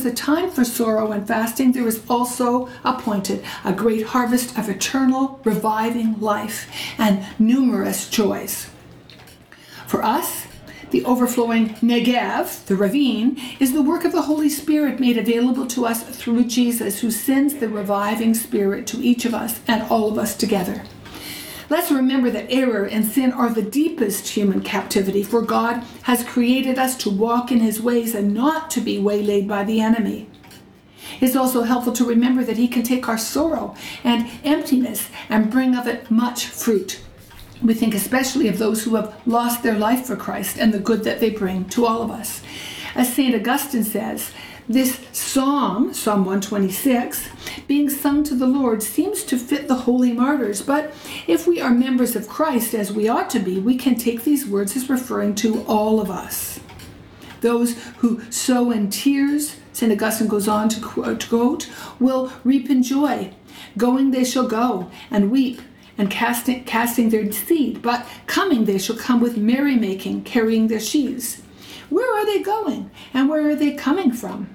a time for sorrow and fasting, there is also appointed a great harvest of eternal, reviving life and numerous joys. For us, the overflowing Negev, the ravine, is the work of the Holy Spirit made available to us through Jesus, who sends the reviving Spirit to each of us and all of us together. Let's remember that error and sin are the deepest human captivity, for God has created us to walk in his ways and not to be waylaid by the enemy. It's also helpful to remember that he can take our sorrow and emptiness and bring of it much fruit. We think especially of those who have lost their life for Christ and the good that they bring to all of us. As St. Augustine says, this psalm, Psalm 126, being sung to the Lord seems to fit the holy martyrs, but if we are members of Christ, as we ought to be, we can take these words as referring to all of us. Those who sow in tears, St. Augustine goes on to quote, will reap in joy. Going they shall go, and weep, and casting their seed, but coming they shall come with merrymaking, carrying their sheaves. Where are they going, and where are they coming from?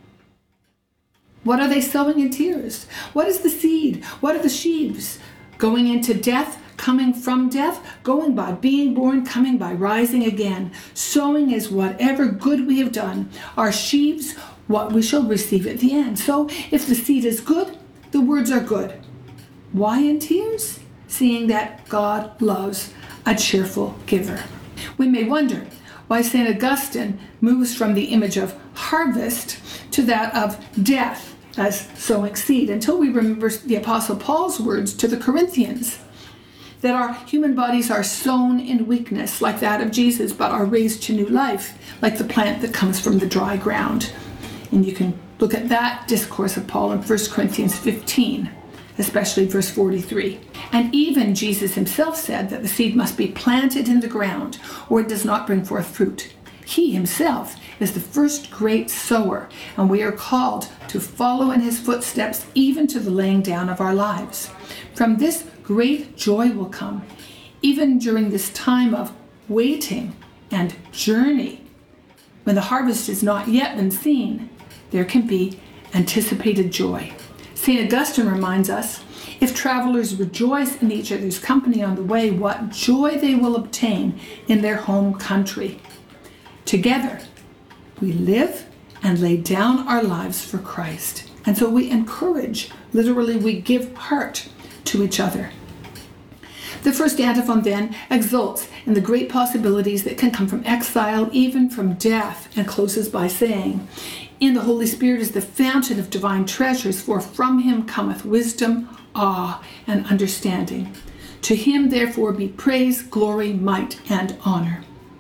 What are they sowing in tears? What is the seed? What are the sheaves? Going into death, coming from death, going by being born, coming by rising again. Sowing is whatever good we have done. Our sheaves, what we shall receive at the end. So if the seed is good, the words are good. Why in tears? Seeing that God loves a cheerful giver. We may wonder why St. Augustine moves from the image of harvest to that of death as sowing seed, until we remember the Apostle Paul's words to the Corinthians, that our human bodies are sown in weakness like that of Jesus, but are raised to new life like the plant that comes from the dry ground. And you can look at that discourse of Paul in 1 Corinthians 15, especially verse 43. And even Jesus himself said that the seed must be planted in the ground, or it does not bring forth fruit. He himself is the first great sower, and we are called to follow in his footsteps, even to the laying down of our lives. From this great joy will come, even during this time of waiting and journey. When the harvest has not yet been seen, there can be anticipated joy. St. Augustine reminds us, if travelers rejoice in each other's company on the way, what joy they will obtain in their home country. Together, we live and lay down our lives for Christ. And so we encourage, literally we give heart to each other. The first antiphon then exults in the great possibilities that can come from exile, even from death, and closes by saying, in the Holy Spirit is the fountain of divine treasures, for from him cometh wisdom, awe, and understanding. To him therefore be praise, glory, might, and honor.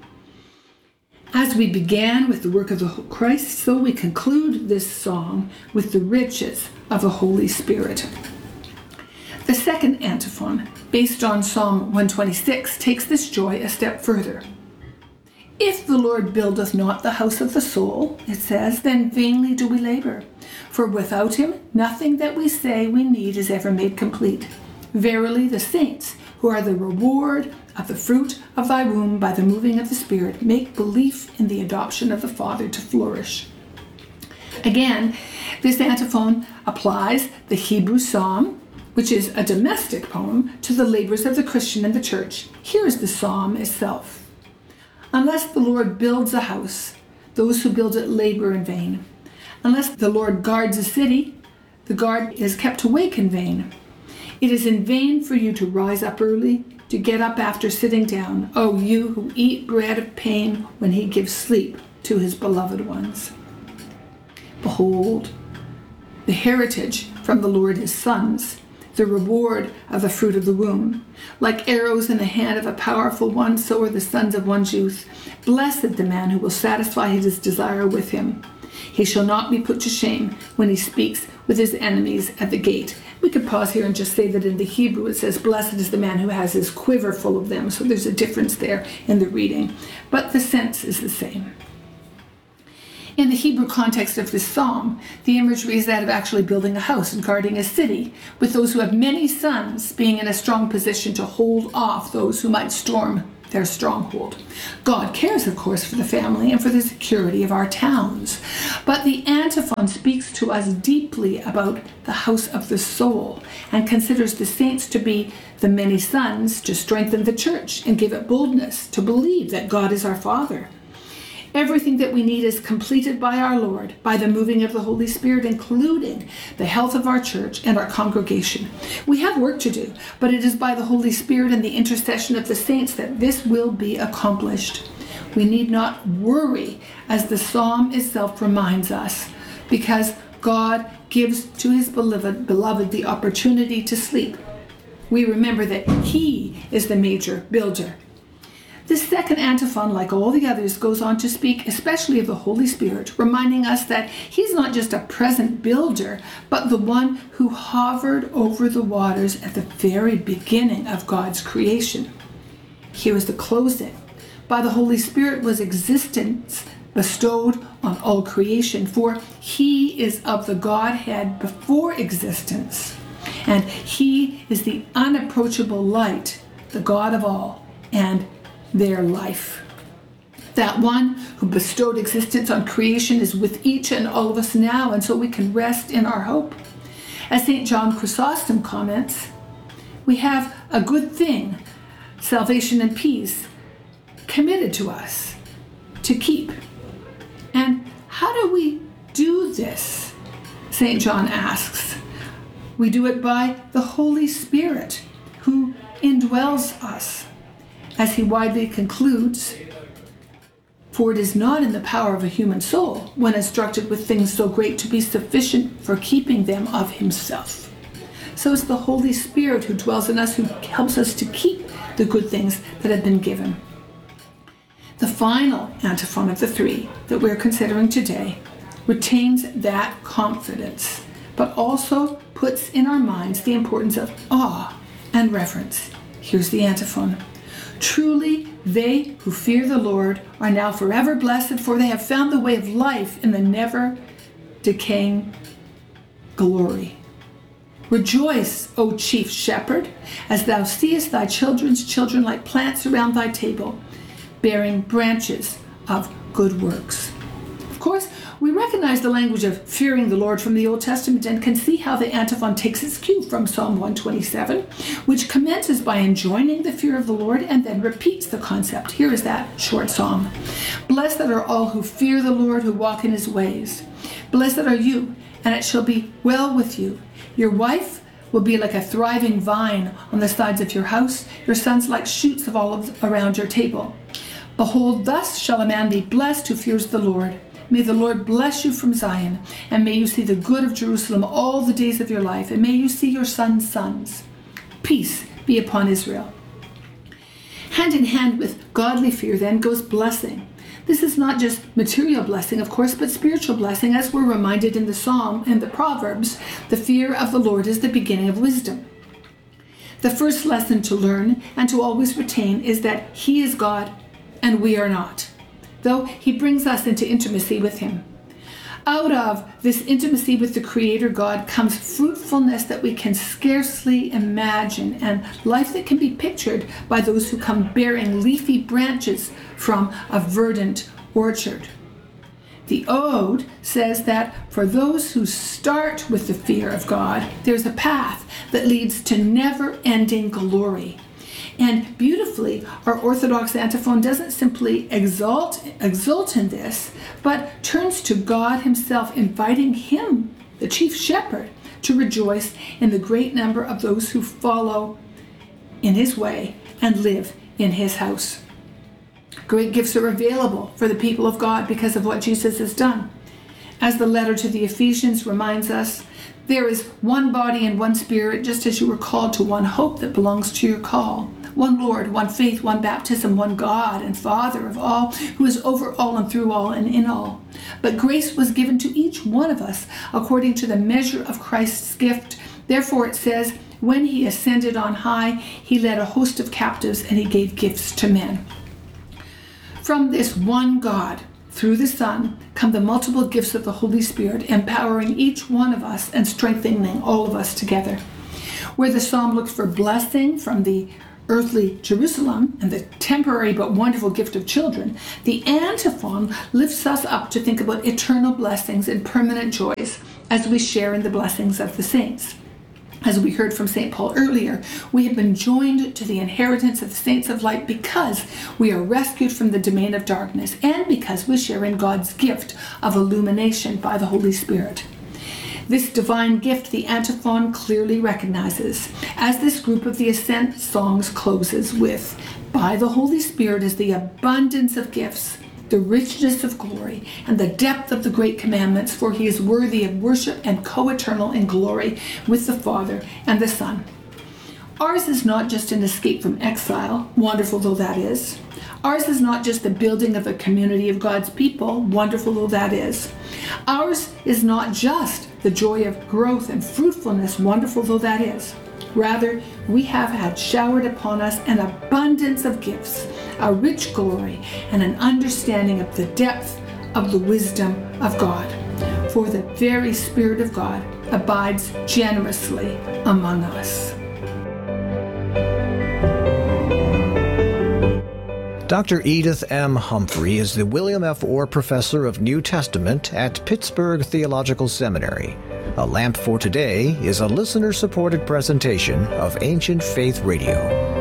As we began with the work of the Christ, so we conclude this song with the riches of the Holy Spirit. The second antiphon, based on Psalm 126, takes this joy a step further. If the Lord buildeth not the house of the soul, it says, then vainly do we labor. For without him, nothing that we say we need is ever made complete. Verily, the saints, who are the reward of the fruit of thy womb by the moving of the Spirit, make belief in the adoption of the Father to flourish. Again, this antiphon applies the Hebrew psalm, which is a domestic poem, to the labors of the Christian in the church. Here is the psalm itself. Unless the Lord builds a house, those who build it labor in vain. Unless the Lord guards a city, the guard is kept awake in vain. It is in vain for you to rise up early, to get up after sitting down, O you who eat bread of pain when he gives sleep to his beloved ones. Behold, the heritage from the Lord is sons, the reward of the fruit of the womb. Like arrows in the hand of a powerful one, so are the sons of one's youth. Blessed the man who will satisfy his desire with him. He shall not be put to shame when he speaks with his enemies at the gate. We could pause here and just say that in the Hebrew it says, blessed is the man who has his quiver full of them. So there's a difference there in the reading, but the sense is the same. In the Hebrew context of this psalm, the imagery is that of actually building a house and guarding a city, with those who have many sons being in a strong position to hold off those who might storm their stronghold. God cares, of course, for the family and for the security of our towns. But the antiphon speaks to us deeply about the house of the soul and considers the saints to be the many sons to strengthen the church and give it boldness to believe that God is our Father. Everything that we need is completed by our Lord, by the moving of the Holy Spirit, including the health of our church and our congregation. We have work to do, but it is by the Holy Spirit and the intercession of the saints that this will be accomplished. We need not worry, as the psalm itself reminds us, because God gives to his beloved the opportunity to sleep. We remember that he is the major builder. This second antiphon, like all the others, goes on to speak especially of the Holy Spirit, reminding us that he's not just a present builder, but the one who hovered over the waters at the very beginning of God's creation. Here is the closing. By the Holy Spirit was existence bestowed on all creation, for he is of the Godhead before existence, and he is the unapproachable light, the God of all, and their life. That one who bestowed existence on creation is with each and all of us now, and so we can rest in our hope. As St. John Chrysostom comments, we have a good thing, salvation and peace, committed to us to keep. And how do we do this? St. John asks. We do it by the Holy Spirit who indwells us. As he widely concludes, for it is not in the power of a human soul, when instructed with things so great, to be sufficient for keeping them of himself. So it's the Holy Spirit who dwells in us, who helps us to keep the good things that have been given. The final antiphon of the three that we're considering today retains that confidence, but also puts in our minds the importance of awe and reverence. Here's the antiphon. Truly, they who fear the Lord are now forever blessed, for they have found the way of life in the never-decaying glory. Rejoice, O chief shepherd, as thou seest thy children's children like plants around thy table, bearing branches of good works. Of course, we recognize the language of fearing the Lord from the Old Testament and can see how the antiphon takes its cue from Psalm 127, which commences by enjoining the fear of the Lord and then repeats the concept. Here is that short psalm. Blessed are all who fear the Lord, who walk in his ways. Blessed are you, and it shall be well with you. Your wife will be like a thriving vine on the sides of your house, your sons like shoots of olives around your table. Behold, thus shall a man be blessed who fears the Lord. May the Lord bless you from Zion, and may you see the good of Jerusalem all the days of your life, and may you see your sons' sons. Peace be upon Israel. Hand in hand with godly fear then goes blessing. This is not just material blessing, of course, but spiritual blessing, as we're reminded in the Psalm and the Proverbs. The fear of the Lord is the beginning of wisdom. The first lesson to learn and to always retain is that he is God and we are not, though he brings us into intimacy with him. Out of this intimacy with the Creator God comes fruitfulness that we can scarcely imagine, and life that can be pictured by those who come bearing leafy branches from a verdant orchard. The Ode says that for those who start with the fear of God, there's a path that leads to never-ending glory. And beautifully, our Orthodox antiphon doesn't simply exult in this, but turns to God himself, inviting him, the chief shepherd, to rejoice in the great number of those who follow in his way and live in his house. Great gifts are available for the people of God because of what Jesus has done. As the letter to the Ephesians reminds us, there is one body and one spirit, just as you were called to one hope that belongs to your call. One Lord, one faith, one baptism, one God and Father of all, who is over all and through all and in all. But grace was given to each one of us according to the measure of Christ's gift. Therefore it says, when he ascended on high, he led a host of captives and he gave gifts to men. From this one God, through the Son, come the multiple gifts of the Holy Spirit, empowering each one of us and strengthening all of us together. Where the psalm looked for blessing from the earthly Jerusalem and the temporary but wonderful gift of children, the antiphon lifts us up to think about eternal blessings and permanent joys as we share in the blessings of the saints. As we heard from St. Paul earlier, we have been joined to the inheritance of the saints of light because we are rescued from the domain of darkness and because we share in God's gift of illumination by the Holy Spirit. This divine gift the antiphon clearly recognizes, as this group of the Ascent songs closes with, "By the Holy Spirit is the abundance of gifts, the richness of glory, and the depth of the great commandments, for he is worthy of worship and co-eternal in glory with the Father and the Son." Ours is not just an escape from exile, wonderful though that is. Ours is not just the building of a community of God's people, wonderful though that is. Ours is not just the joy of growth and fruitfulness, wonderful though that is. Rather, we have had showered upon us an abundance of gifts, a rich glory, and an understanding of the depth of the wisdom of God. For the very Spirit of God abides generously among us. Dr. Edith M. Humphrey is the William F. Orr Professor of New Testament at Pittsburgh Theological Seminary. A Lamp for Today is a listener-supported presentation of Ancient Faith Radio.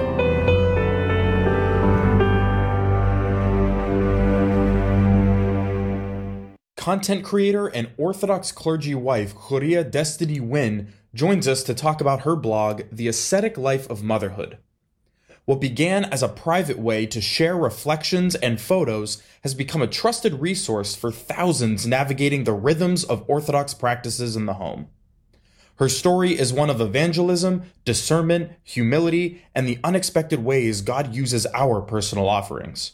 Content creator and Orthodox clergy wife Horia Destiny Wynn joins us to talk about her blog, The Ascetic Life of Motherhood. What began as a private way to share reflections and photos has become a trusted resource for thousands navigating the rhythms of Orthodox practices in the home. Her story is one of evangelism, discernment, humility, and the unexpected ways God uses our personal offerings.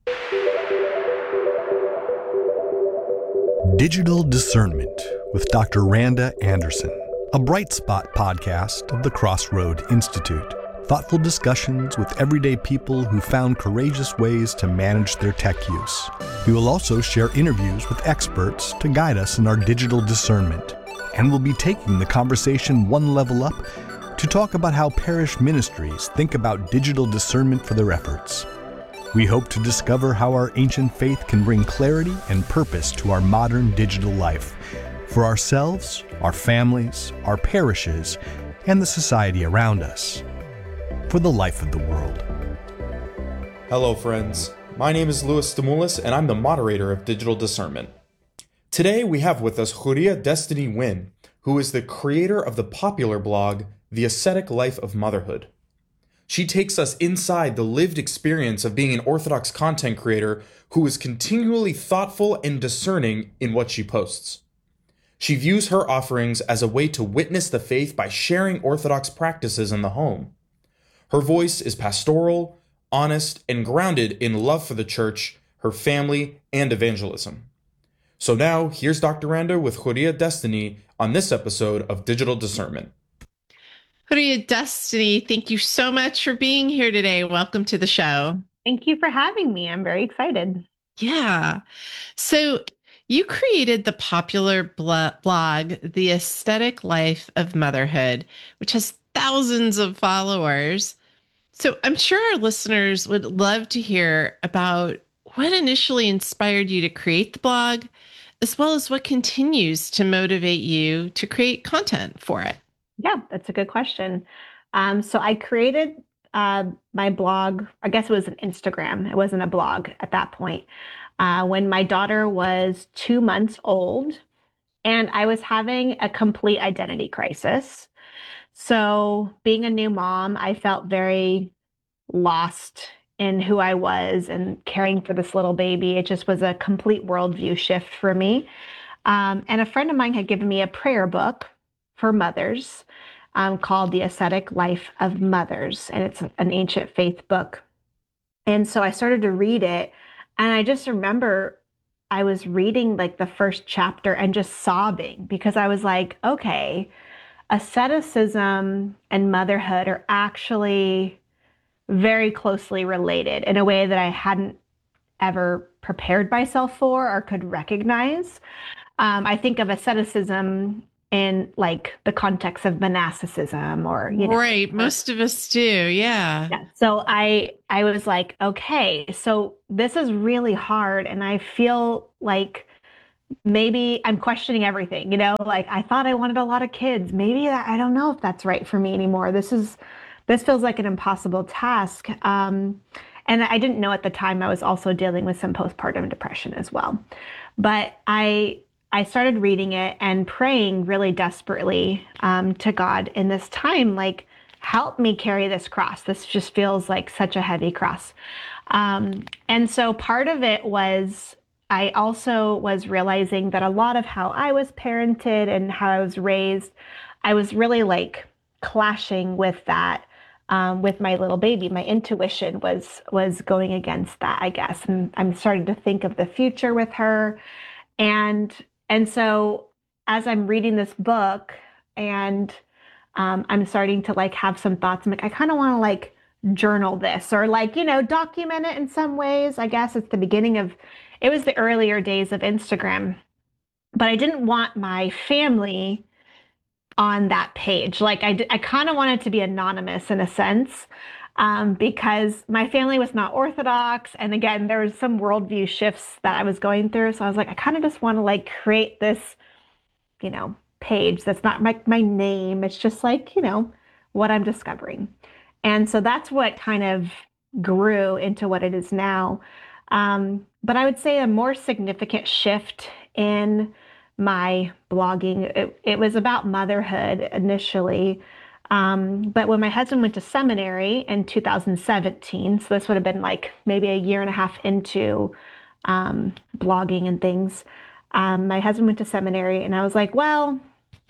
Digital Discernment with Dr. Randa Anderson, a Bright Spot podcast of the Crossroad Institute. Thoughtful discussions with everyday people who found courageous ways to manage their tech use. We will also share interviews with experts to guide us in our digital discernment. And we'll be taking the conversation one level up to talk about how parish ministries think about digital discernment for their efforts. We hope to discover how our ancient faith can bring clarity and purpose to our modern digital life, for ourselves, our families, our parishes, and the society around us. For the life of the world. Hello friends, my name is Louis Stamoulis and I'm the moderator of Digital Discernment. Today we have with us Horia Destiny Wynn, who is the creator of the popular blog, The Ascetic Life of Motherhood. She takes us inside the lived experience of being an Orthodox content creator who is continually thoughtful and discerning in what she posts. She views her offerings as a way to witness the faith by sharing Orthodox practices in the home. Her voice is pastoral, honest, and grounded in love for the church, her family, and evangelism. So now, here's Dr. Randa with Horia Destiny on this episode of Digital Discernment. Horia Destiny, thank you so much for being here today. Welcome to the show. Thank you for having me. I'm very excited. Yeah. So you created the popular blog, The Ascetic Life of Motherhood, which has thousands of followers. So I'm sure our listeners would love to hear about what initially inspired you to create the blog, as well as what continues to motivate you to create content for it. Yeah, that's a good question. So I created my blog, I guess it was an Instagram. It wasn't a blog at that point. When my daughter was 2 months old and I was having a complete identity crisis. So being a new mom, I felt very lost in who I was and caring for this little baby. It just was a complete worldview shift for me. And a friend of mine had given me a prayer book for mothers called The Ascetic Life of Mothers. And it's an ancient faith book. And so I started to read it. And I just remember I was reading like the first chapter and just sobbing because I was like, okay, asceticism and motherhood are actually very closely related in a way that I hadn't ever prepared myself for or could recognize. I think of asceticism in like the context of monasticism or, you know. Right. Most of us do. Yeah. Yeah. So I was like, okay, so this is really hard and I feel like maybe I'm questioning everything, you know, like I thought I wanted a lot of kids. Maybe I don't know if that's right for me anymore. This feels like an impossible task. And I didn't know at the time I was also dealing with some postpartum depression as well. But I started reading it and praying really desperately to God in this time, like, help me carry this cross. This just feels like such a heavy cross. And so part of it was I also was realizing that a lot of how I was parented and how I was raised, I was really like clashing with that with my little baby. My intuition was going against that, I guess. And I'm starting to think of the future with her. And and so as I'm reading this book and I'm starting to like have some thoughts, I'm like, I kind of want to like journal this or like, you know, document it in some ways. I guess it's the beginning of, it was the earlier days of Instagram, but I didn't want my family on that page. Like I kind of wanted to be anonymous in a sense, because my family was not Orthodox. And again, there was some worldview shifts that I was going through. So I was like, I kind of just want to like create this, you know, page that's not my name. It's just like, you know, what I'm discovering. And so that's what kind of grew into what it is now. But I would say a more significant shift in my blogging, it was about motherhood initially. But when my husband went to seminary in 2017, so this would have been like maybe a year and a half into blogging and things, my husband went to seminary and I was like, well,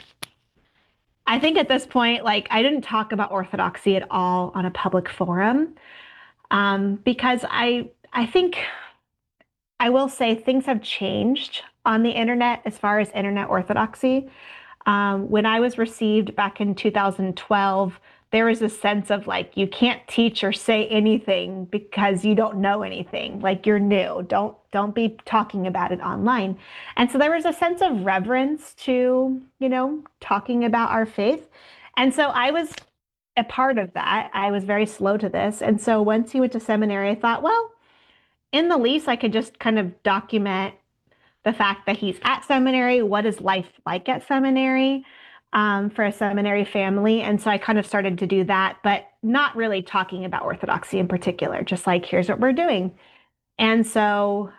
I think at this point, like I didn't talk about orthodoxy at all on a public forum, because I think I will say things have changed on the internet as far as internet orthodoxy. When I was received back in 2012, there was a sense of like, you can't teach or say anything because you don't know anything. Like you're new. Don't be talking about it online. And so there was a sense of reverence to, you know, talking about our faith. And so I was a part of that. I was very slow to this. And so once he went to seminary, I thought, well, in the least, I could just kind of document the fact that he's at seminary. What is life like at seminary for a seminary family? And so I kind of started to do that, but not really talking about Orthodoxy in particular, just like, here's what we're doing. And so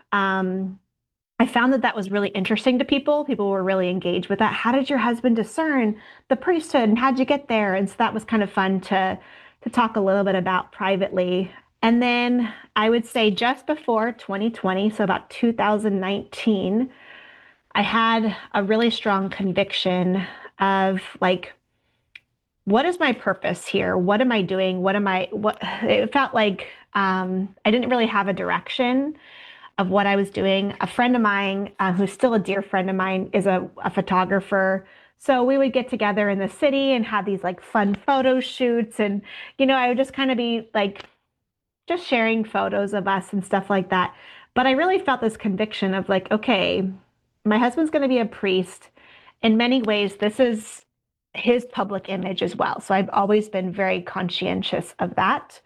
I found that that was really interesting to people. People were really engaged with that. How did your husband discern the priesthood and how'd you get there? And so that was kind of fun to talk a little bit about privately. And then I would say just before 2020, so about 2019, I had a really strong conviction of like, what is my purpose here? What am I doing? What it felt like I didn't really have a direction of what I was doing. A friend of mine, who's still a dear friend of mine, is a photographer. So we would get together in the city and have these like fun photo shoots. And, you know, I would just kind of be like, just sharing photos of us and stuff like that. But I really felt this conviction of like, okay, my husband's going to be a priest. In many ways, this is his public image as well. So I've always been very conscientious of that.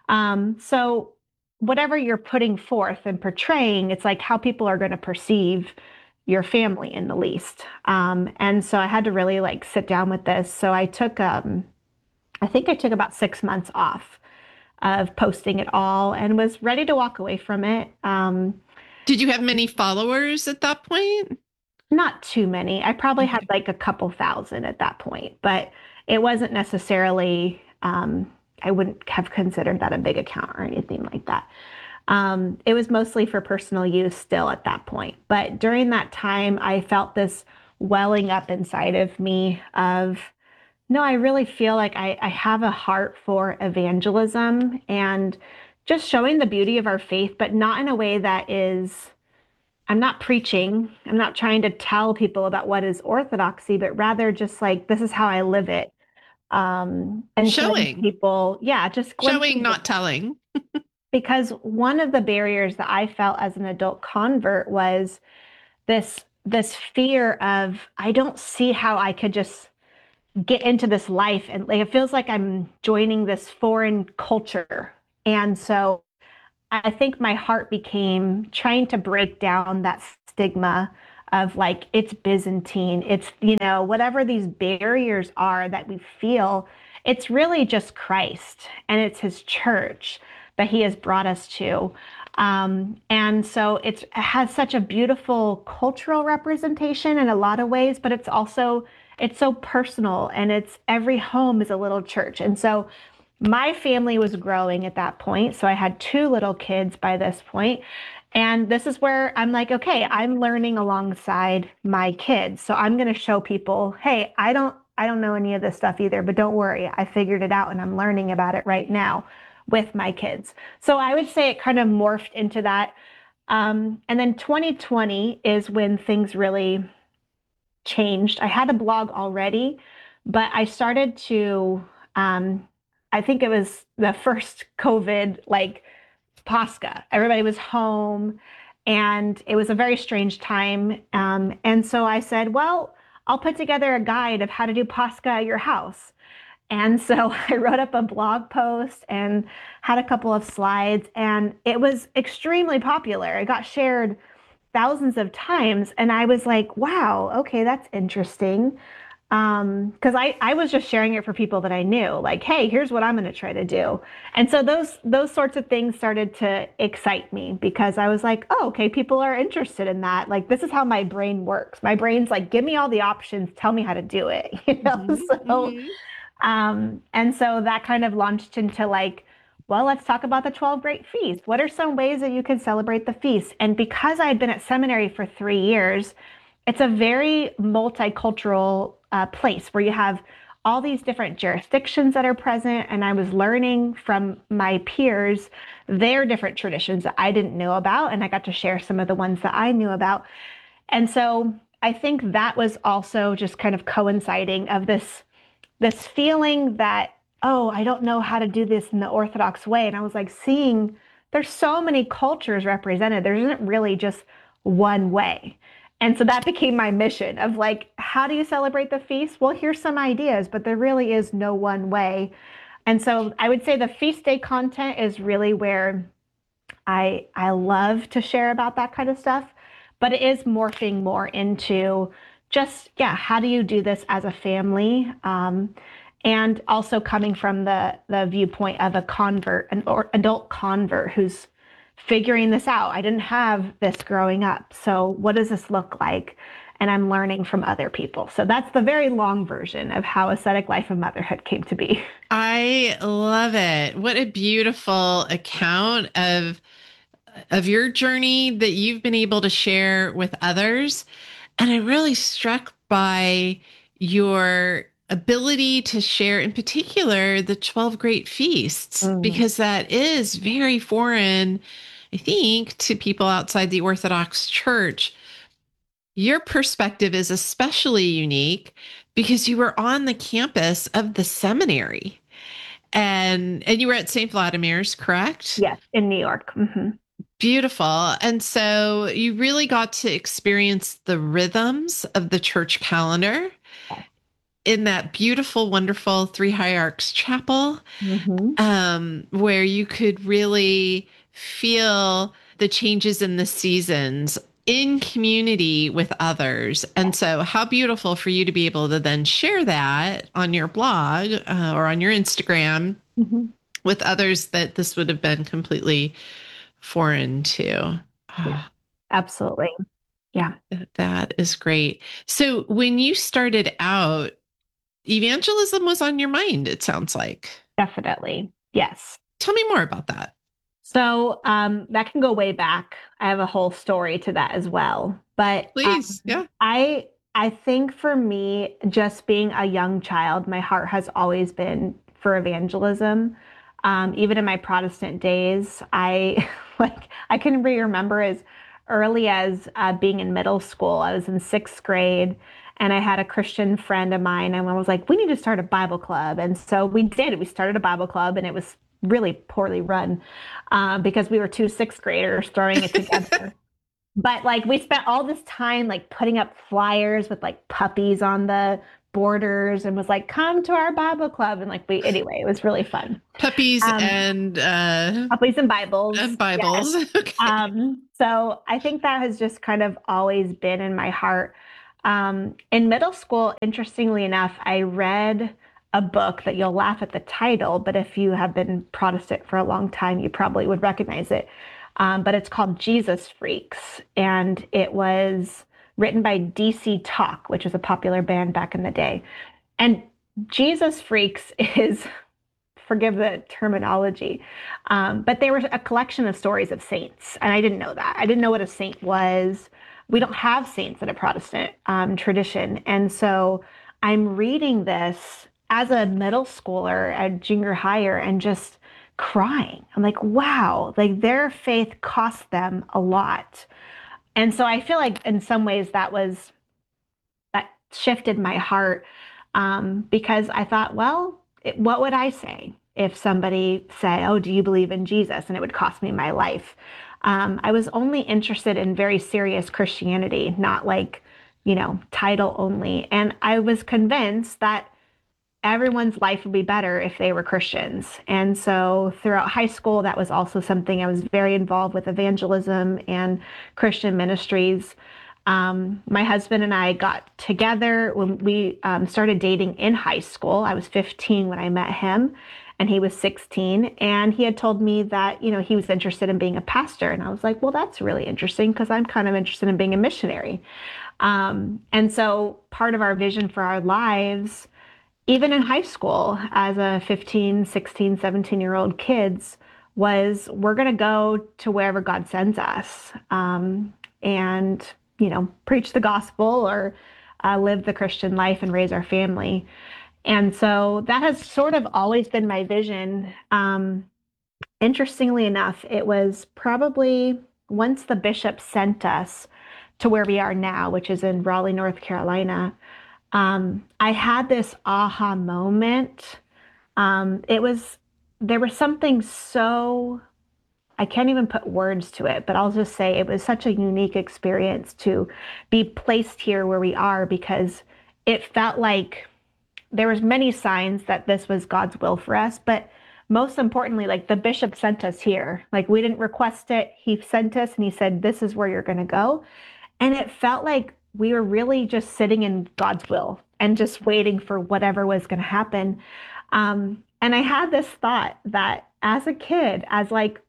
So whatever you're putting forth and portraying, it's like how people are going to perceive your family in the least. And so I had to really like sit down with this. So I took, I think I took about 6 months off of posting it all and was ready to walk away from it. Did you have many followers at that point? Not too many. I probably had like a couple thousand at that point, but it wasn't necessarily, I wouldn't have considered that a big account or anything like that. It was mostly for personal use still at that point. But during that time, I felt this welling up inside of me of, no, I really feel like I have a heart for evangelism and just showing the beauty of our faith, but not in a way that is, I'm not preaching. I'm not trying to tell people about what is orthodoxy, but rather just like, this is how I live it. And showing people, yeah, just showing, not telling. Because one of the barriers that I felt as an adult convert was this this fear of, I don't see how I could just get into this life. And like, it feels like I'm joining this foreign culture. And so I think my heart became trying to break down that stigma of like, it's Byzantine, it's, whatever these barriers are that we feel, it's really just Christ and it's his church that he has brought us to. And so it has such a beautiful cultural representation in a lot of ways, but it's so personal, and it's every home is a little church. And so my family was growing at that point. So I had two little kids by this point. And this is where I'm like, okay, I'm learning alongside my kids. So I'm going to show people, hey, I don't know any of this stuff either, but don't worry. I figured it out and I'm learning about it right now with my kids. So I would say it kind of morphed into that. And then 2020 is when things really changed. I had a blog already, but I started to, I think it was the first COVID, like Pascha. Everybody was home and it was a very strange time. And so I said, well, I'll put together a guide of how to do Pascha at your house. And so I wrote up a blog post and had a couple of slides, and it was extremely popular. It got shared thousands of times. And I was like, wow, okay, that's interesting. Because I was just sharing it for people that I knew, like, hey, here's what I'm going to try to do. And so those sorts of things started to excite me, because I was like, oh, okay, people are interested in that. Like, this is how my brain works. My brain's like, give me all the options, tell me how to do it. And so that kind of launched into like, well, let's talk about the 12 great feasts. What are some ways that you can celebrate the feast? And because I had been at seminary for 3 years, it's a very multicultural place where you have all these different jurisdictions that are present. And I was learning from my peers their different traditions that I didn't know about. And I got to share some of the ones that I knew about. And so I think that was also just kind of coinciding of this feeling that, oh, I don't know how to do this in the Orthodox way. And I was like seeing there's so many cultures represented. There isn't really just one way. And so that became my mission of like, how do you celebrate the feast? Well, here's some ideas, but there really is no one way. And so I would say the feast day content is really where I love to share about that kind of stuff, but it is morphing more into just, yeah, how do you do this as a family? And also coming from the viewpoint of a convert, an adult convert who's figuring this out. I didn't have this growing up. So what does this look like? And I'm learning from other people. So that's the very long version of how Ascetic Life of Motherhood came to be. I love it. What a beautiful account of your journey that you've been able to share with others. And I'm really struck by your ability to share, in particular, the 12 great feasts, because that is very foreign, I think, to people outside the Orthodox Church. Your perspective is especially unique because you were on the campus of the seminary, and you were at St. Vladimir's, correct? Yes, in New York. Mm-hmm. Beautiful. And so you really got to experience the rhythms of the church calendar in that beautiful, wonderful Three Hierarchs Chapel, where you could really feel the changes in the seasons in community with others. And so how beautiful for you to be able to then share that on your blog or on your Instagram with others that this would have been completely foreign to. Yeah, absolutely. Yeah. That is great. So when you started out, evangelism was on your mind, it sounds like. Definitely. Yes. Tell me more about that. So that can go way back. I have a whole story to that as well. But please, yeah. I think for me, just being a young child, my heart has always been for evangelism. Even in my Protestant days, I can remember as early as being in middle school. I was in 6th grade, and I had a Christian friend of mine, and I was like, we need to start a Bible club. And so we did. We started a Bible club, and it was really poorly run because we were two 6th graders throwing it together. But like we spent all this time like putting up flyers with like puppies on the borders and was like, come to our Bible club. And like anyway, it was really fun. Puppies Um, Puppies and Bibles. and Yes. Bibles. Okay. So I think that has just kind of always been in my heart. In middle school, interestingly enough, I read a book that you'll laugh at the title, but if you have been Protestant for a long time, you probably would recognize it. But it's called Jesus Freaks, and it was written by DC Talk, which was a popular band back in the day. And Jesus Freaks is, forgive the terminology, but they were a collection of stories of saints. And I didn't know that. I didn't know what a saint was. We don't have saints in a Protestant tradition. And so I'm reading this as a middle schooler, a junior higher, and just crying. I'm like, wow, like their faith cost them a lot. And so I feel like in some ways that shifted my heart, because I thought, well, what would I say if somebody say, "Oh, do you believe in Jesus?" and it would cost me my life. I was only interested in very serious Christianity, not like, title only. And I was convinced that everyone's life would be better if they were Christians. And so throughout high school, that was also something I was very involved with, evangelism and Christian ministries. My husband and I got together when we started dating in high school. I was 15 when I met him, and he was 16. And he had told me that, he was interested in being a pastor. And I was like, well, that's really interesting because I'm kind of interested in being a missionary. And so part of our vision for our lives, even in high school, as a 15, 16, 17-year-old kids, was we're going to go to wherever God sends us, and, preach the gospel or live the Christian life and raise our family. And so that has sort of always been my vision. Interestingly enough, it was probably once the bishop sent us to where we are now, which is in Raleigh, North Carolina. I had this aha moment. There was something so, I can't even put words to it, but I'll just say it was such a unique experience to be placed here where we are, because it felt like there was many signs that this was God's will for us, but most importantly, like the bishop sent us here. Like we didn't request it. He sent us and he said, this is where you're going to go. And it felt like we were really just sitting in God's will and just waiting for whatever was going to happen. And I had this thought that as a kid, as like,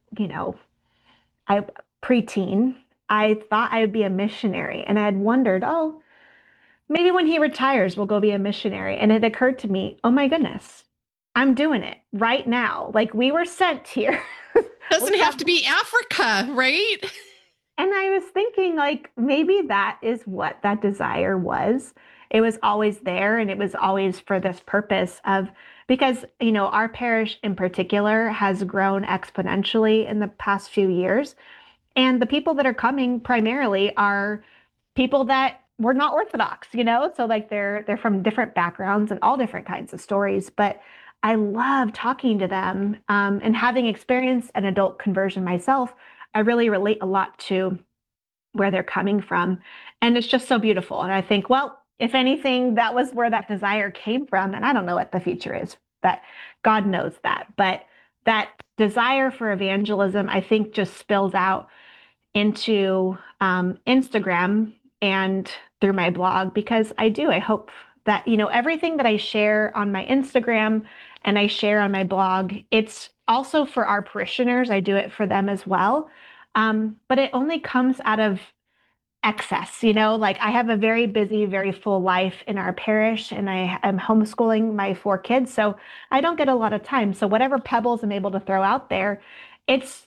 I preteen, I thought I would be a missionary. And I had wondered, oh, maybe when he retires, we'll go be a missionary. And it occurred to me, oh my goodness, I'm doing it right now. Like we were sent here. Doesn't have to be Africa, right? And I was thinking, like, maybe that is what that desire was. It was always there, and it was always for this purpose of, because, our parish in particular has grown exponentially in the past few years. And the people that are coming primarily are people that were not Orthodox, so like they're from different backgrounds and all different kinds of stories. But I love talking to them, and having experienced an adult conversion myself. I really relate a lot to where they're coming from. And it's just so beautiful. And I think, well, if anything, that was where that desire came from. And I don't know what the future is, but God knows that. But that desire for evangelism, I think, just spills out into Instagram and through my blog, because I hope that, everything that I share on my Instagram and I share on my blog, it's also for our parishioners. I do it for them as well. But it only comes out of excess, like I have a very busy, very full life in our parish, and I am homeschooling my 4 kids. So I don't get a lot of time. So whatever pebbles I'm able to throw out there, it's,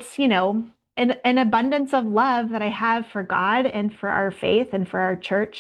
an abundance of love that I have for God and for our faith and for our church.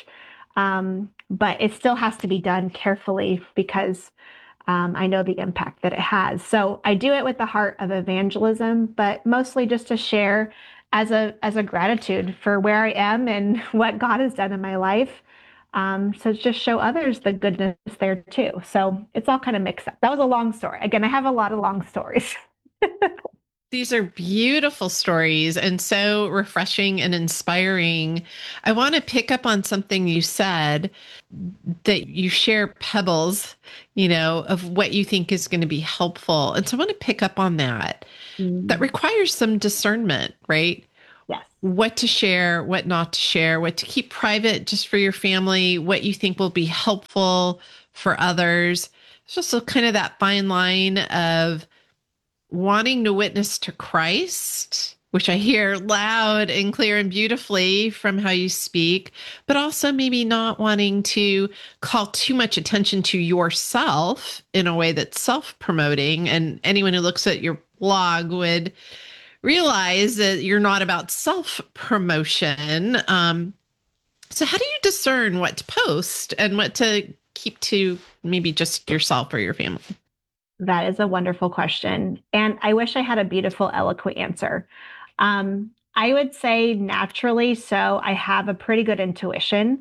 But it still has to be done carefully, because I know the impact that it has. So I do it with the heart of evangelism, but mostly just to share as a gratitude for where I am and what God has done in my life. So just show others the goodness there too. So it's all kind of mixed up. That was a long story. Again, I have a lot of long stories. These are beautiful stories and so refreshing and inspiring. I want to pick up on something you said, that you share pebbles, of what you think is going to be helpful. And so I want to pick up on that. That requires some discernment, right? Yes. What to share, what not to share, what to keep private just for your family, what you think will be helpful for others. It's also kind of that fine line of wanting to witness to Christ, which I hear loud and clear and beautifully from how you speak, but also maybe not wanting to call too much attention to yourself in a way that's self-promoting. And anyone who looks at your blog would realize that you're not about self-promotion. So how do you discern what to post and what to keep to maybe just yourself or your family? That is a wonderful question. And I wish I had a beautiful, eloquent answer. I would say naturally, so I have a pretty good intuition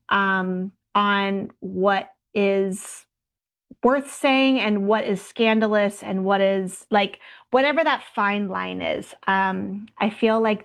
on what is worth saying and what is scandalous and what is like, whatever that fine line is. I feel like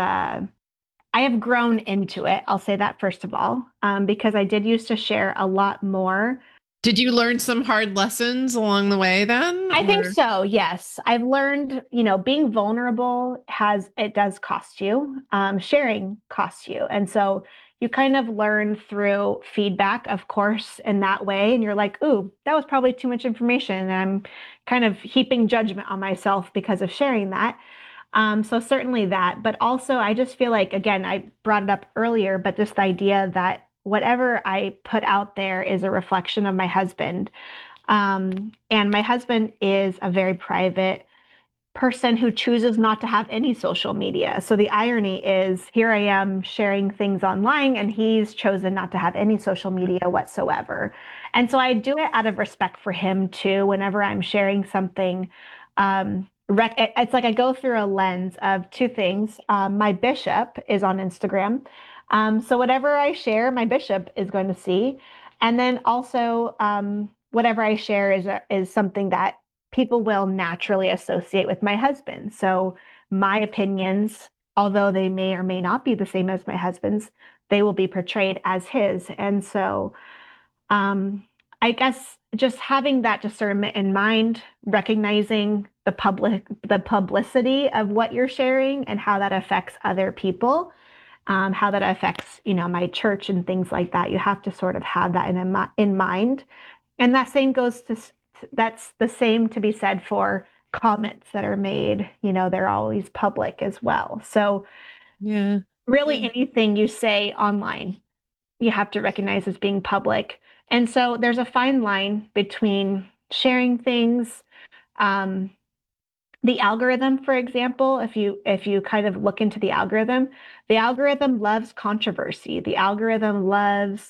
I have grown into it. I'll say that first of all, because I did used to share a lot more. Did you learn some hard lessons along the way then? I think so. Yes. I've learned, being vulnerable does cost you. Sharing costs you. And so you kind of learn through feedback, of course, in that way. And you're like, ooh, that was probably too much information. And I'm kind of heaping judgment on myself because of sharing that. So certainly that, but also I just feel like, again, I brought it up earlier, but just the idea that whatever I put out there is a reflection of my husband. And my husband is a very private person who chooses not to have any social media. So the irony is here I am sharing things online and he's chosen not to have any social media whatsoever. And so I do it out of respect for him too. Whenever I'm sharing something, it's like I go through a lens of two things. My bishop is on Instagram. So whatever I share, my bishop is going to see. And then also whatever I share is something that people will naturally associate with my husband. So my opinions, although they may or may not be the same as my husband's, they will be portrayed as his. And so I guess just having that discernment in mind, recognizing the publicity of what you're sharing and how that affects other people, how that affects, my church and things like that. You have to sort of have that in mind. And that's the same to be said for comments that are made, they're always public as well. So yeah, really anything you say online, you have to recognize as being public. And so there's a fine line between sharing things. The algorithm, for example, if you kind of look into the algorithm loves controversy. The algorithm loves,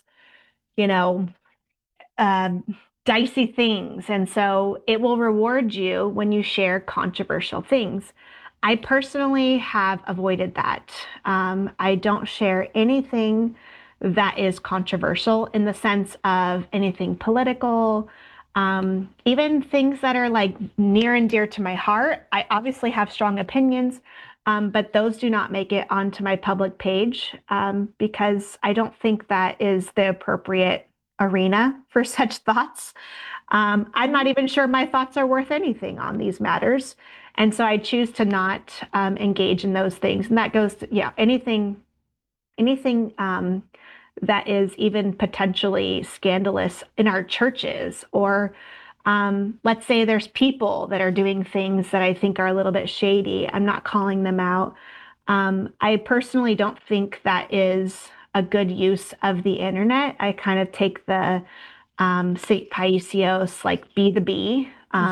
dicey things. And so it will reward you when you share controversial things. I personally have avoided that. I don't share anything that is controversial in the sense of anything political, even things that are like near and dear to my heart. I obviously have strong opinions, but those do not make it onto my public page because I don't think that is the appropriate arena for such thoughts. I'm not even sure my thoughts are worth anything on these matters. And so I choose to not engage in those things. And that goes to, anything that is even potentially scandalous in our churches, or let's say there's people that are doing things that I think are a little bit shady. I'm not calling them out. I personally don't think that is a good use of the internet. I kind of take the St. Paisios, like be the bee,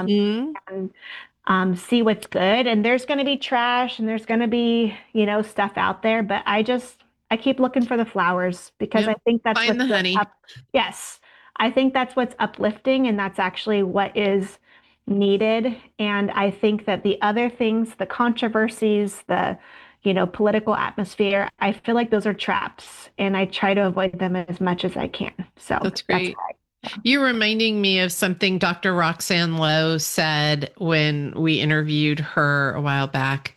and see what's good. And there's going to be trash and there's going to be, stuff out there. But I keep looking for the flowers because I think that's find the honey. Yes. I think that's what's uplifting and that's actually what is needed. And I think that the other things, the controversies, the political atmosphere, I feel like those are traps and I try to avoid them as much as I can. So that's great. You're reminding me of something Dr. Roxanne Lowe said when we interviewed her a while back.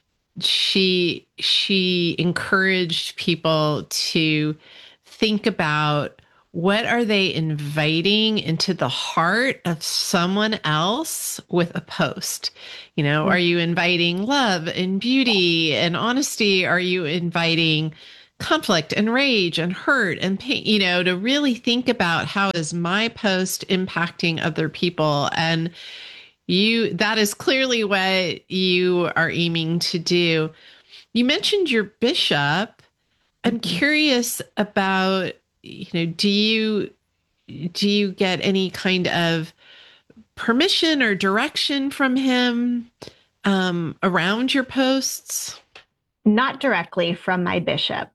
She encouraged people to think about what are they inviting into the heart of someone else with a post. Are you inviting love and beauty and honesty? Are you inviting conflict and rage and hurt and pain? To really think about how is my post impacting other people. And that is clearly what you are aiming to do. You mentioned your bishop. I'm curious about, do you get any kind of permission or direction from him around your posts? Not directly from my bishop.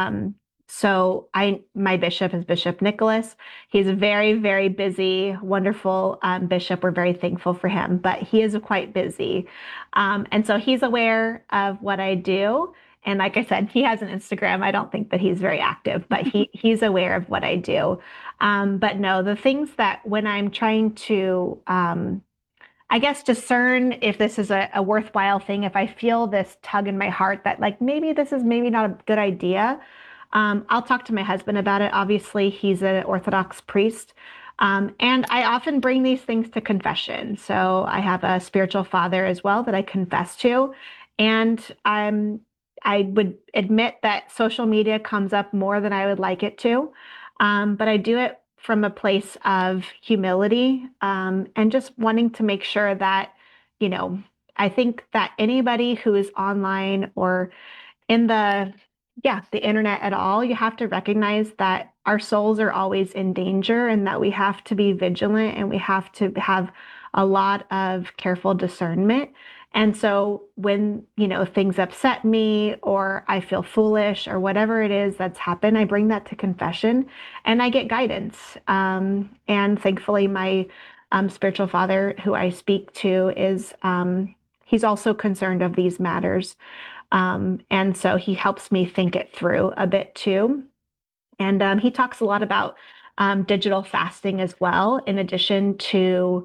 My bishop is Bishop Nicholas. He's a very, very busy, wonderful bishop. We're very thankful for him, but he is quite busy. And so he's aware of what I do. And like I said, he has an Instagram. I don't think that he's very active, but he's aware of what I do. But no, the things that when I'm trying to, I guess, discern if this is a worthwhile thing, if I feel this tug in my heart that like, maybe this is maybe not a good idea, I'll talk to my husband about it. Obviously, he's an Orthodox priest. And I often bring these things to confession. So I have a spiritual father as well that I confess to. And I would admit that social media comes up more than I would like it to. But I do it from a place of humility and just wanting to make sure that, I think that anybody who is online or in the internet at all, you have to recognize that our souls are always in danger and that we have to be vigilant and we have to have a lot of careful discernment. And so when, things upset me or I feel foolish or whatever it is that's happened, I bring that to confession and I get guidance. And thankfully, my spiritual father who I speak to is, he's also concerned of these matters. And so he helps me think it through a bit too. And he talks a lot about digital fasting as well, in addition to,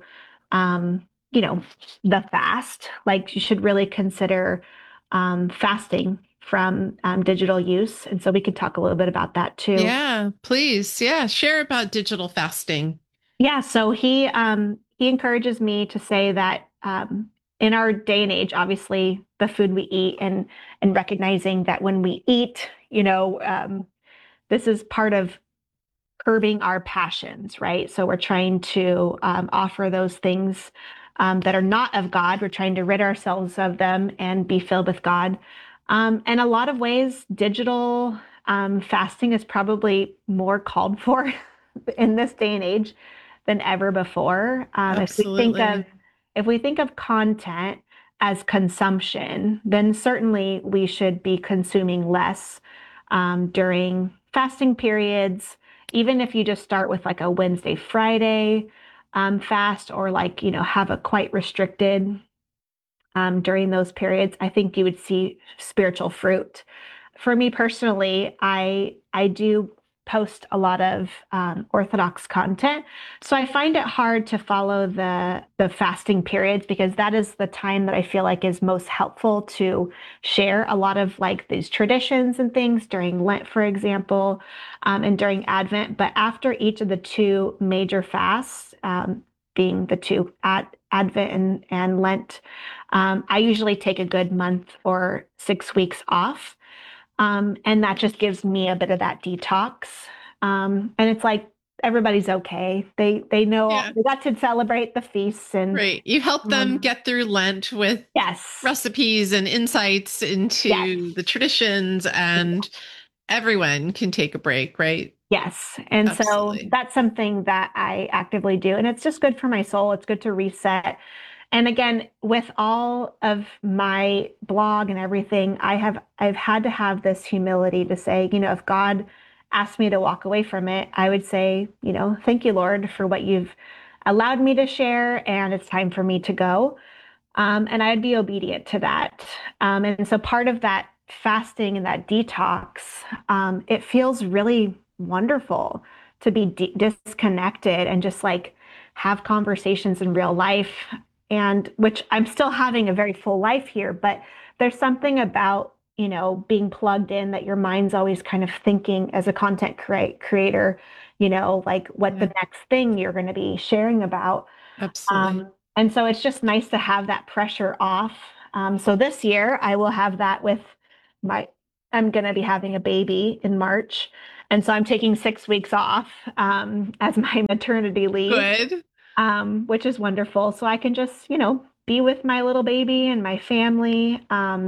the fast. Like you should really consider fasting from digital use. And so we could talk a little bit about that too. Yeah, please. Yeah, share about digital fasting. Yeah, so he encourages me to say that in our day and age, obviously, the food we eat and recognizing that when we eat, this is part of curbing our passions, right? So we're trying to offer those things that are not of God. We're trying to rid ourselves of them and be filled with God. And a lot of ways, digital fasting is probably more called for in this day and age than ever before. Absolutely. If we think of content as consumption, then certainly we should be consuming less during fasting periods. Even if you just start with like a Wednesday, Friday fast, or have a quite restricted during those periods, I think you would see spiritual fruit. For me personally, I do post a lot of Orthodox content. So I find it hard to follow the fasting periods because that is the time that I feel like is most helpful to share a lot of like these traditions and things during Lent, for example, and during Advent. But after each of the two major fasts, being the two Advent and Lent, I usually take a good month or 6 weeks off. And that just gives me a bit of that detox. And it's like, everybody's okay. They know they got to celebrate the feasts and right. You help them get through Lent with recipes and insights into the traditions, and everyone can take a break, right? Yes. And Absolutely. So that's something that I actively do. And it's just good for my soul. It's good to reset. And again, with all of my blog and everything, I've had to have this humility to say, if God asked me to walk away from it, I would say, thank you, Lord, for what you've allowed me to share, and it's time for me to go. And I'd be obedient to that. And so part of that fasting and that detox, it feels really wonderful to be disconnected and just like have conversations in real life. And which I'm still having a very full life here, but there's something about, being plugged in that your mind's always kind of thinking as a content creator, like what the next thing you're going to be sharing about. Absolutely. And so it's just nice to have that pressure off. So this year I will have that with I'm going to be having a baby in March. And so I'm taking 6 weeks off as my maternity leave, Good. which is wonderful. So I can just, be with my little baby and my family.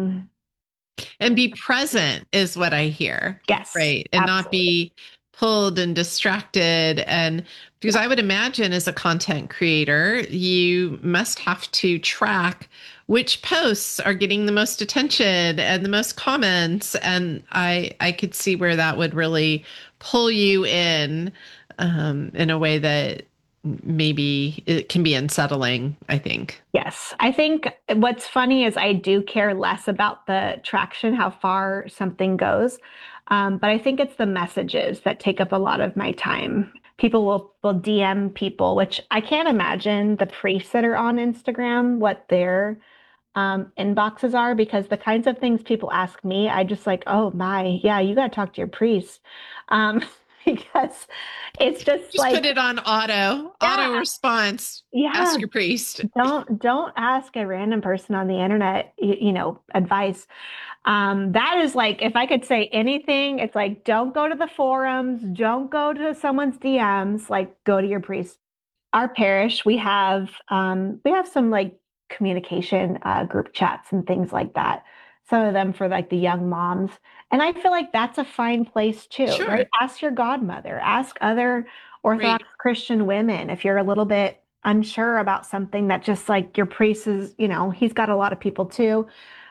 And be present is what I hear. Yes. Right. And not be pulled and distracted. And because I would imagine as a content creator, you must have to track which posts are getting the most attention and the most comments. And I could see where that would really pull you in a way that maybe it can be unsettling, I think. Yes. I think what's funny is I do care less about the traction, how far something goes. But I think it's the messages that take up a lot of my time. People will DM people, which I can't imagine the priests that are on Instagram, what their inboxes are, because the kinds of things people ask me, I just like, oh my, yeah, you got to talk to your priest. Because it's just like, put it on auto response. Yeah. Ask your priest. Don't ask a random person on the internet, advice. That is like, if I could say anything, it's like, don't go to the forums, don't go to someone's DMs, like go to your priest. Our parish, we have some like communication group chats and things like that. Some of them for like the young moms. And I feel like that's a fine place too, Sure. right? Ask your godmother, ask other Orthodox Christian women if you're a little bit unsure about something that just like your priest is, he's got a lot of people too.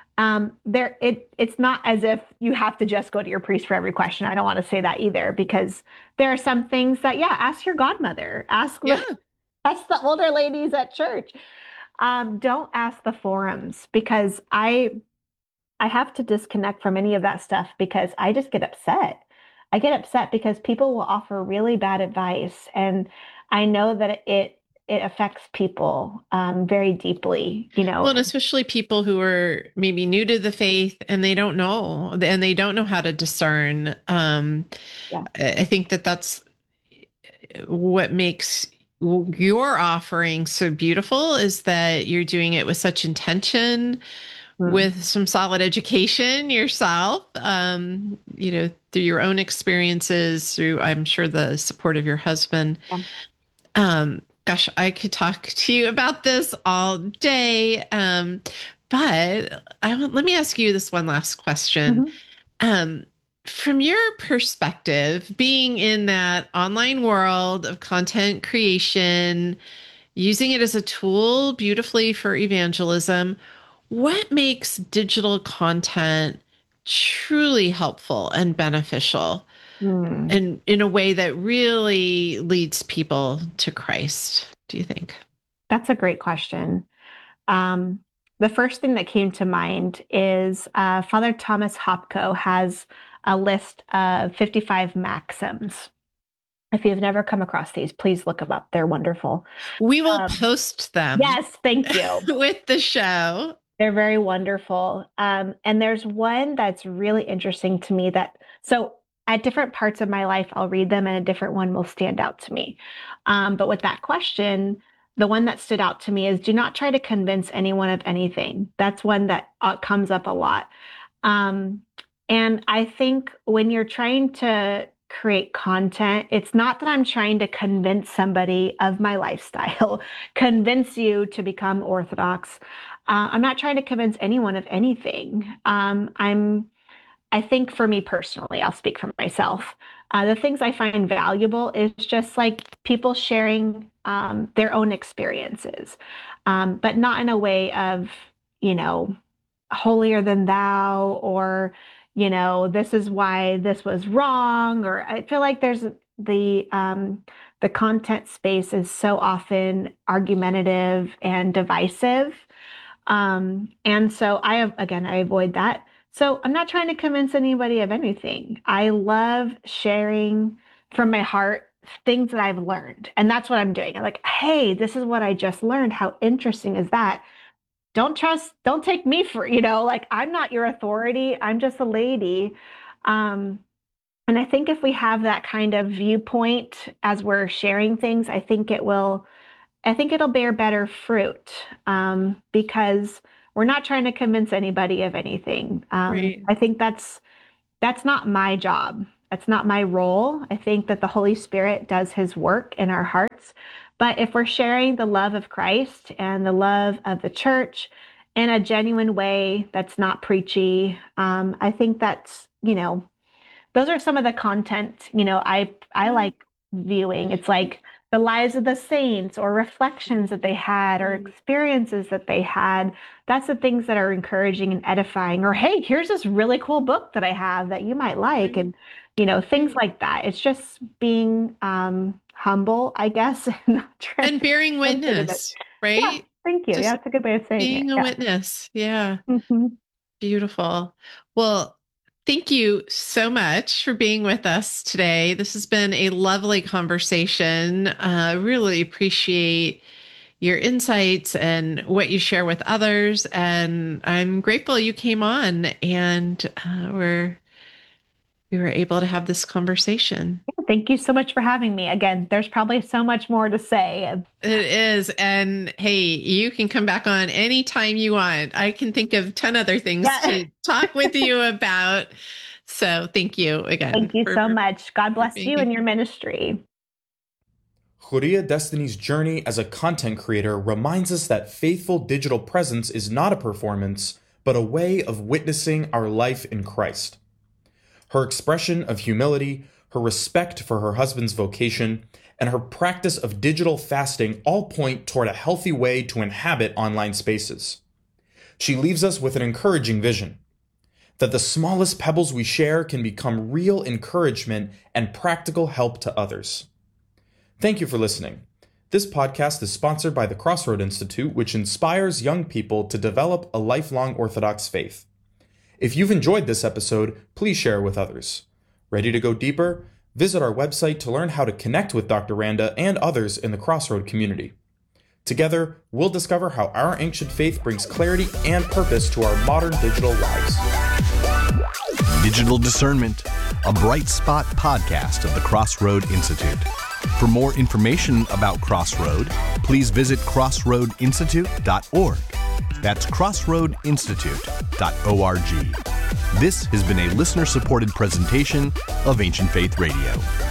It's not as if you have to just go to your priest for every question. I don't want to say that either, because there are some things that, ask your godmother, ask the older ladies at church. Don't ask the forums, because I have to disconnect from any of that stuff because I just get upset. I get upset because people will offer really bad advice, and I know that it affects people very deeply, Well, and especially people who are maybe new to the faith and they don't know how to discern. I think that's what makes your offering so beautiful, is that you're doing it with such intention, with some solid education yourself, through your own experiences, through, I'm sure, the support of your husband. Gosh, I could talk to you about this all day. But let me ask you this one last question. From your perspective, being in that online world of content creation, using it as a tool beautifully for evangelism, what makes digital content truly helpful and beneficial, and in a way that really leads people to Christ, do you think? That's a great question. The first thing that came to mind is Father Thomas Hopko has a list of 55 maxims. If you've never come across these, please look them up. They're wonderful. We will post them. Yes, thank you. With the show. They're very wonderful. And there's one that's really interesting to me so at different parts of my life, I'll read them and a different one will stand out to me. But with that question, the one that stood out to me is, do not try to convince anyone of anything. That's one that comes up a lot. And I think when you're trying to create content, it's not that I'm trying to convince somebody of my lifestyle, convince you to become Orthodox. I'm not trying to convince anyone of anything. I think for me personally, I'll speak for myself. The things I find valuable is just like people sharing their own experiences, but not in a way of, holier than thou, or, this is why this was wrong. Or I feel like there's the content space is so often argumentative and divisive. And so I avoid that. So I'm not trying to convince anybody of anything. I love sharing from my heart things that I've learned. And that's what I'm doing. I'm like, hey, this is what I just learned. How interesting is that? Don't take me for, like, I'm not your authority. I'm just a lady. And I think if we have that kind of viewpoint as we're sharing things, I think it'll bear better fruit, because we're not trying to convince anybody of anything. Right. I think that's not my job. That's not my role. I think that the Holy Spirit does his work in our hearts. But if we're sharing the love of Christ and the love of the church in a genuine way that's not preachy, I think that's, those are some of the content, I like viewing. It's like the lives of the saints or reflections that they had or experiences that they had. That's the things that are encouraging and edifying. Or, hey, here's this really cool book that I have that you might like. And, things like that. It's just being humble, I guess. And bearing witness, right? Yeah, thank you. Just that's a good way of saying being it. a witness. Yeah. Mm-hmm. Beautiful. Well, thank you so much for being with us today. This has been a lovely conversation. Really appreciate your insights and what you share with others. And I'm grateful you came on and we were able to have this conversation. Thank you so much for having me. Again, there's probably so much more to say. It is. And hey, you can come back on anytime you want. I can think of 10 other things to talk with you about. So thank you again. Thank you so much. God bless you and your ministry. Huria Destiny's journey as a content creator reminds us that faithful digital presence is not a performance, but a way of witnessing our life in Christ. Her expression of humility, her respect for her husband's vocation, and her practice of digital fasting all point toward a healthy way to inhabit online spaces. She leaves us with an encouraging vision, that the smallest pebbles we share can become real encouragement and practical help to others. Thank you for listening. This podcast is sponsored by the Crossroad Institute, which inspires young people to develop a lifelong Orthodox faith. If you've enjoyed this episode, please share it with others. Ready to go deeper? Visit our website to learn how to connect with Dr. Randa and others in the Crossroad community. Together, we'll discover how our ancient faith brings clarity and purpose to our modern digital lives. Digital Discernment, a Bright Spot podcast of the Crossroad Institute. For more information about Crossroad, please visit crossroadinstitute.org. That's crossroadinstitute.org. This has been a listener-supported presentation of Ancient Faith Radio.